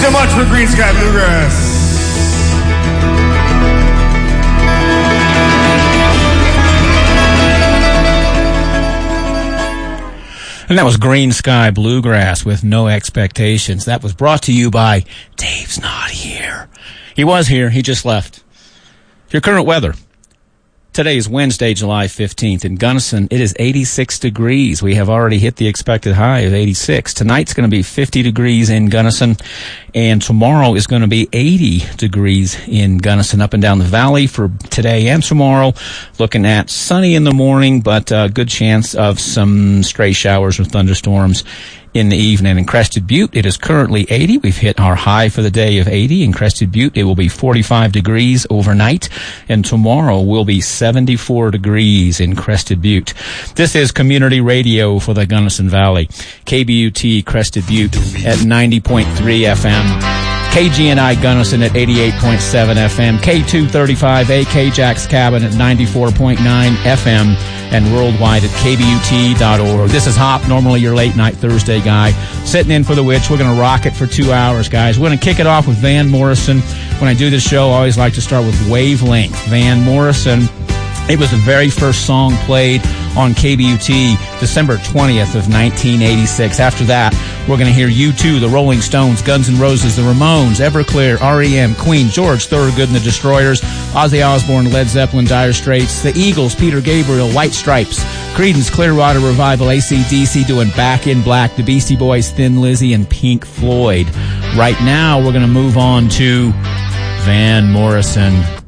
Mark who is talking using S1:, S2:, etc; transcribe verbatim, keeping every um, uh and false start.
S1: so much for Green Sky Bluegrass.
S2: And that was Green Sky Bluegrass with No Expectations. That was brought to you by Dave's Not Here. He was here. He just left. Your current weather. Today is Wednesday, July fifteenth. In Gunnison, it is eighty-six degrees. We have already hit the expected high of eighty-six. Tonight's going to be fifty degrees in Gunnison, and tomorrow is going to be eighty degrees in Gunnison up and down the valley for today and tomorrow. Looking at sunny in the morning, but a good chance of some stray showers or thunderstorms in the evening. In Crested Butte, it is currently eighty. We've hit our high for the day of eighty. In Crested Butte, it will be forty-five degrees overnight, and tomorrow will be seventy-four degrees in Crested Butte. This is Community Radio for the Gunnison Valley. K B U T Crested Butte at ninety point three F M. K G N I Gunnison at eighty-eight point seven F M, K two thirty-five A K Jack's Cabin at ninety-four point nine F M, and worldwide at K B U T dot org. This is Hop, normally your late night Thursday guy, sitting in for the Witch. We're going to rock it for two hours, guys. We're going to kick it off with Van Morrison. When I do this show, I always like to start with Wavelength. Van Morrison. It was the very first song played on K B U T, December twentieth of nineteen eighty-six. After that, we're going to hear U two, the Rolling Stones, Guns N' Roses, the Ramones, Everclear, R E M, Queen, George Thorogood and the Destroyers, Ozzy Osbourne, Led Zeppelin, Dire Straits, the Eagles, Peter Gabriel, White Stripes, Creedence Clearwater Revival, A C D C doing Back in Black, the Beastie Boys, Thin Lizzy, and Pink Floyd. Right now, we're going to move on to Van Morrison.